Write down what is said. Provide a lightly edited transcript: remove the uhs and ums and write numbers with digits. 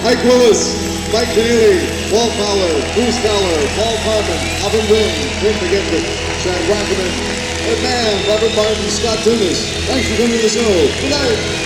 Mike Willis, Mike Keneally, Walt Fowler, Bruce Fowler, Paul Carmen, Alvin Williams, Tim McGinley, Chad Rackerman, McMahon, Robert Martin, Scott Tunis. Thanks for coming to the show. Good night.